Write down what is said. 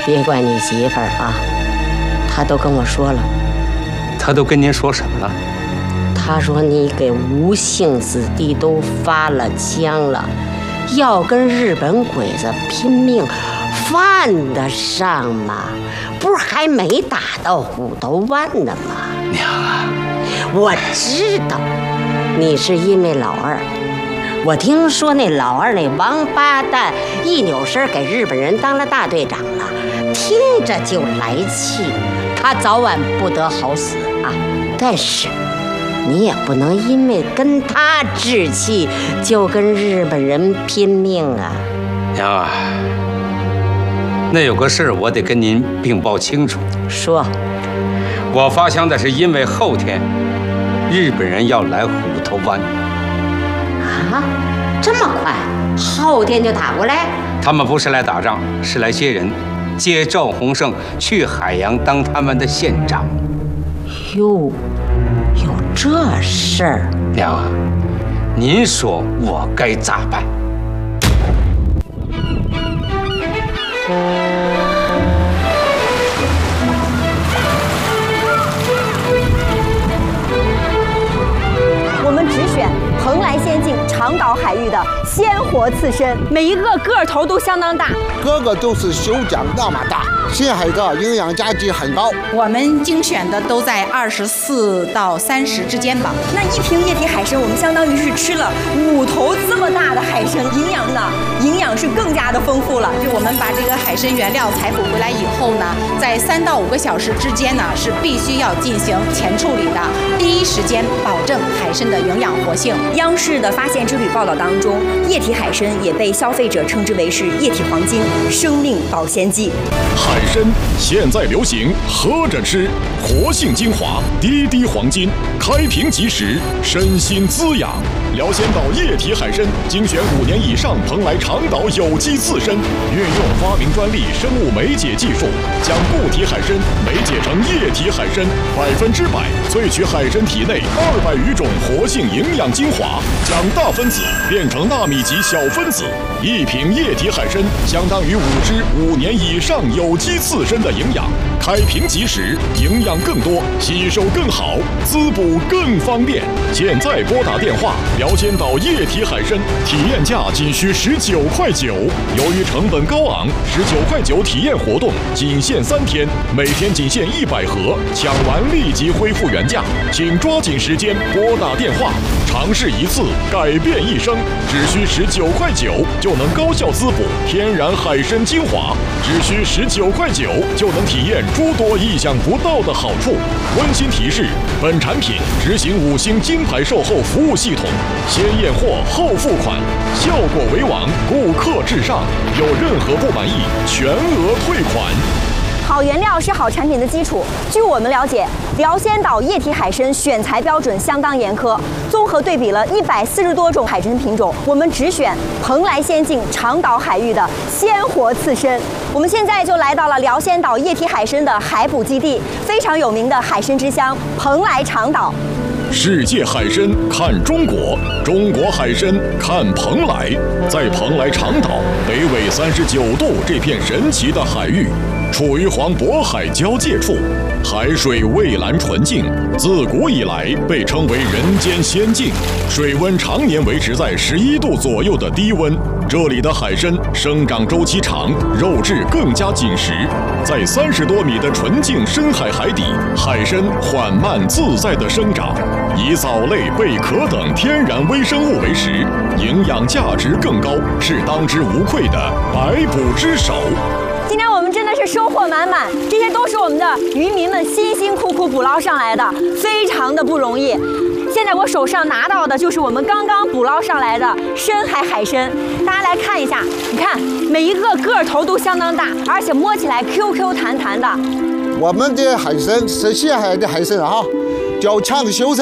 别怪你媳妇儿啊，她都跟我说了。 她都跟您说什么了？ 她说你给吴姓子弟都发了枪了，要跟日本鬼子拼命，犯得上吗？不是还没打到虎头湾呢吗？ 娘啊， 我知道你是因为老二。我听说那老二那王八蛋一扭身给日本人当了大队长了，听着就来气，他早晚不得好死啊！但是你也不能因为跟他置气就跟日本人拼命啊！ 娘啊，那有个事儿我得跟您禀报清楚。 说， 我发枪的是因为后天日本人要来虎头湾。 啊，这么快？后天就打过来？ 他们不是来打仗，是来接人，接赵洪胜去海洋当他们的县长。 哟，有这事儿？ 娘啊，您说我该咋办？ 我们只选蓬莱仙境长岛海域的鲜活刺身，每一个个头都相当大， 个个都是手掌那么大，深海的营养价值很高。 我们精选的都在24到30之间吧。 那一瓶液体海参，我们相当于是吃了5头这么大的海参，营养是更加的丰富了。 就我们把这个海参原料采捕回来以后呢，在3到5个小时之间呢，是必须要进行前处理的，第一时间保证海参的营养活性。 央视的发现之旅报道当中，液体海参也被消费者称之为是液体黄金、生命保鲜剂。 海参现在流行喝着吃，活性精华，滴滴黄金，开瓶即食，身心滋养。辽仙岛液体海参精选5年以上蓬莱长岛有机刺身，运用发明专利生物酶解技术，将固体海参酶解成液体海参，100%萃取海参体内200余种活性营养精华，将大分子变成纳米级小分子。一瓶液体海参相当于5只5年以上有机刺身的营养，开瓶即食，营养更多，吸收更好，滋补更方便。现在拨打电话，辽仙岛液体海参体验价仅需19.9块。由于成本高昂，19.9块体验活动仅限3天，每天仅限100盒，抢完立即恢复原价，请抓紧时间拨打电话，尝试一次改变一生，只需19.9块就能高效滋补天然海参精华，只需19.9块就能体验诸多意想不到的好处。温馨提示：本产品执行5星金牌售后服务系统，先验货后付款，效果为王，顾客至上，有任何不满意全额退款。 好原料是好产品的基础。据我们了解，辽仙岛液体海参选材标准相当严苛，综合对比了140多种海参品种，我们只选蓬莱仙境长岛海域的鲜活刺身。我们现在就来到了辽仙岛液体海参的海捕基地，非常有名的海参之乡蓬莱长岛。 世界海参看中国，中国海参看蓬莱。在蓬莱长岛北纬39度这片神奇的海域，处于黄渤海交界处，海水蔚蓝纯净，自古以来被称为人间仙境，水温常年维持在11度左右的低温。这里的海参生长周期长，肉质更加紧实。在30多米的纯净深海海底，海参缓慢自在地生长，以藻类、贝壳等天然微生物为食，营养价值更高，是当之无愧的百捕之首。 今天我们真的是收获满满，这些都是我们的渔民们辛辛苦苦捕捞上来的，非常的不容易。现在我手上拿到的就是我们刚刚捕捞上来的深海海参，大家来看一下，你看每一个个头都相当大，而且摸起来 QQ 弹弹的。 我们的海参是西海的海参啊，叫长袖参。